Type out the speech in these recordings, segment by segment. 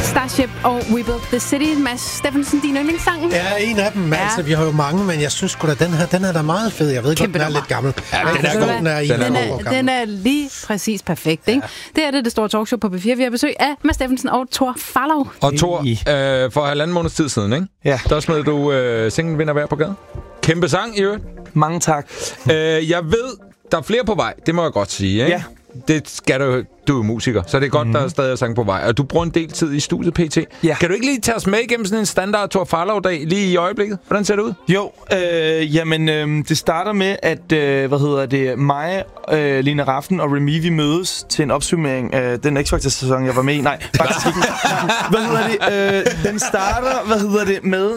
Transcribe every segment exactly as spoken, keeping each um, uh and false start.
Starship og We Built the City. Mads Steffensen, din yndlingssang? Ja, en af dem. Ja. Altså, vi har jo mange, men jeg synes sgu da, den her, den er da meget fed. Jeg ved godt, den er lidt gammel. Ja, den er god. Den er, den, den, er, er, den er lige præcis perfekt, ikke? Ja. Det er det, det store talkshow på B fire. Vi har besøg af Mads Steffensen og Thor Farlov. Og Thor, øh, for halvanden måneds tid siden, ikke? Ja. Der smed du øh, Singen vinder hver på gaden. Kæmpe sang, i øvrigt. Mange tak. Øh, jeg ved, der er flere på vej. Det må jeg godt sige, ikke? Ja. Det skal du, du er jo musiker, så det er godt, mm. der er stadig sang på vej. Og du bruger en del tid i studiet, P T. Ja. Kan du ikke lige tage os med igennem sådan en standard Thor Farlov-dag lige i øjeblikket? Hvordan ser det ud? Jo, øh, jamen øh, det starter med, at øh, hvad hedder det, mig, øh, Lina Raften og Remy, vi mødes til en opsummering af den X-Factor-sæson, jeg var med i. Nej, faktisk ikke. Hvad hedder det? Øh, den starter, hvad hedder det, med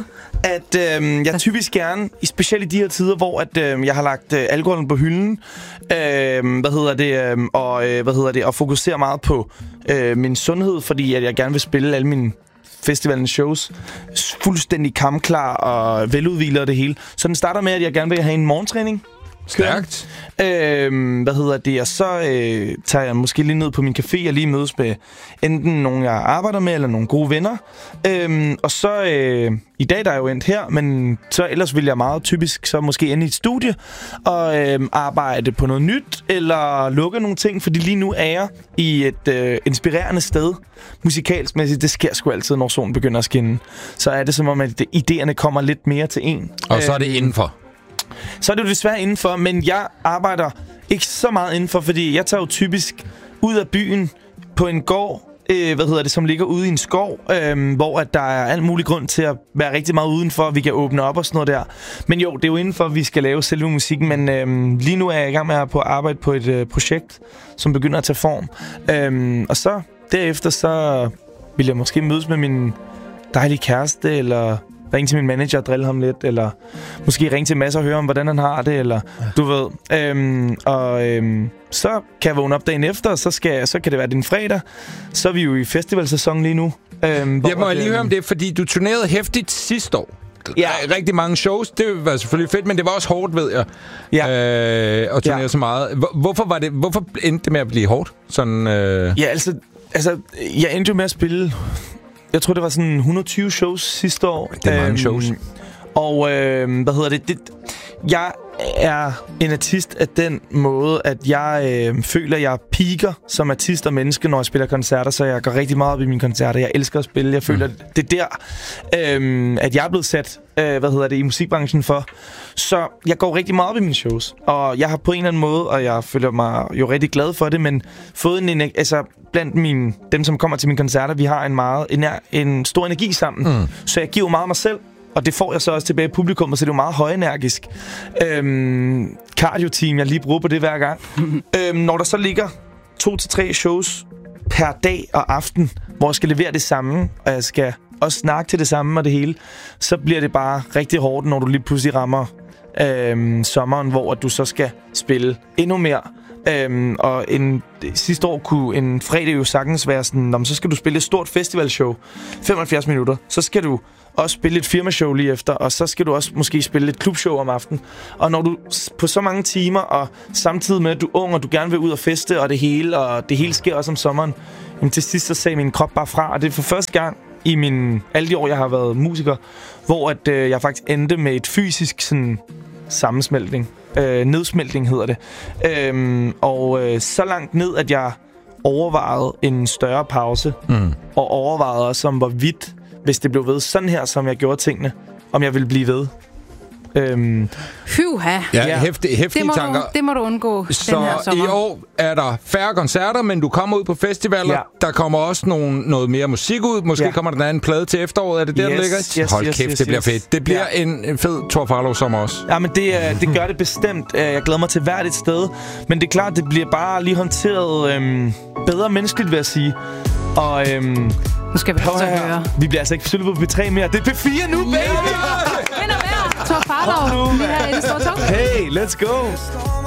at øh, jeg typisk gerne, specielt i de her tider, hvor at, øh, jeg har lagt øh, alkoholen på hylden, øh, hvad hedder det, øh, og øh, hvad hedder det, og fokuserer meget på øh, min sundhed, fordi at jeg gerne vil spille alle mine festivalens shows fuldstændig kampklar og veludhvilet og det hele. Så den starter med, at jeg gerne vil have en morgentræning. Stærkt. Øhm, hvad hedder det? Og så øh, tager jeg måske lige ned på min café og lige mødes med enten nogen, jeg arbejder med, eller nogle gode venner. Øhm, og så øh, i dag der er jeg jo endt her, men så ellers vil jeg meget typisk så måske ende i et studie og øh, arbejde på noget nyt, eller lukke nogle ting, fordi lige nu er jeg i et øh, inspirerende sted, musikalskmæssigt. Det sker sgu altid, når solen begynder at skinne. Så er det som om, at idéerne kommer lidt mere til en. Og så er det indenfor. Så er det jo desværre indenfor, men jeg arbejder ikke så meget indenfor, fordi jeg tager jo typisk ud af byen på en gård, øh, hvad hedder det, som ligger ude i en skov, øh, hvor at der er alt mulig grund til at være rigtig meget udenfor, vi kan åbne op og sådan noget der. Men jo, det er jo indenfor, vi skal lave selve musikken, men øh, lige nu er jeg i gang med at på arbejde på et øh, projekt, som begynder at tage form. Øh, og så derefter, så vil jeg måske mødes med min dejlige kæreste, eller ringe til min manager og drille ham lidt, eller måske ringe til Mads og høre om, hvordan han har det, eller ja. Du ved. Øhm, og øhm, så kan jeg vågne op dagen efter, og så, skal, så kan det være den fredag. Så er vi jo i festivalsæson lige nu. Øhm, jeg må jeg lige høre om det, fordi du turnerede hæftigt sidste år. Ja. Rigtig mange shows, det var selvfølgelig fedt, men det var også hårdt, ved jeg, ja. øh, at turnere ja. så meget. Hvorfor, var det, hvorfor endte det med at blive hårdt? Sådan, øh... Ja, altså, altså, jeg endte jo med at spille... Jeg tror, det var sådan et hundrede og tyve shows sidste år. Det er mange øhm, shows. Og øh, hvad hedder det? det? Jeg er en artist af den måde, at jeg øh, føler, at jeg peaker som artist og menneske, når jeg spiller koncerter. Så jeg går rigtig meget op i mine koncerter. Jeg elsker at spille. Jeg føler, mm. at det er der, øh, at jeg er blevet sat øh, hvad hedder det, i musikbranchen for. Så jeg går rigtig meget op i mine shows. Og jeg har på en eller anden måde, og jeg føler mig jo rigtig glad for det, men fået en... Altså, blandt mine, dem, som kommer til mine koncerter, vi har en meget en, en stor energi sammen. Mm. Så jeg giver meget mig selv, og det får jeg så også tilbage i publikum, så det er jo meget højenergisk. Øhm, cardio-team, jeg lige bruger på det hver gang. øhm, når der så ligger to til tre shows per dag og aften, hvor jeg skal levere det samme, og jeg skal også snakke til det samme og det hele, så bliver det bare rigtig hårdt, når du lige pludselig rammer øhm, sommeren, hvor du så skal spille endnu mere. Øhm, og en, sidste år kunne en fredag jo sagtens være sådan, så skal du spille et stort festivalshow, femoghalvfjerds minutter, så skal du også spille et firmashow lige efter, og så skal du også måske spille et klubshow om aftenen. Og når du på så mange timer, og samtidig med, at du er ung, og du gerne vil ud og feste, og det hele, og det hele sker også om sommeren, jamen til sidst så sagde min krop bare fra, og det er for første gang i min, alle de år, jeg har været musiker, hvor at, øh, jeg faktisk endte med et fysisk sådan, sammensmeltning. Øh, nedsmeltning hedder det. Øhm, og øh, så langt ned, at jeg overvejede en større pause, mm. og overvejede også om, hvorvidt, hvis det blev ved sådan her, som jeg gjorde tingene, om jeg ville blive ved. Øhm, Hyha. Ja, ja. Hæftige, hæftige det tanker. Du, det må du undgå så den her sommer. I år er der færre koncerter, men du kommer ud på festivaler. Ja. Der kommer også nogle, noget mere musik ud. Måske ja. kommer der en plade til efteråret. Er det der, yes, der ligger? Yes, Hold yes, kæft, yes, det bliver yes. fedt. Det bliver ja. en, en fed Thor Farlov-sommer også. Ja, men det, det gør det bestemt. Jeg glæder mig til hvert et sted. Men det er klart, det bliver bare lige håndteret øhm, bedre menneskeligt, vil jeg sige. Og øhm, nu skal vi også høre. Vi bliver altså ikke fyldt på P tre mere. Det er P fire nu, baby! Thor Farlov. Vi er i det store talk. Hey, let's go!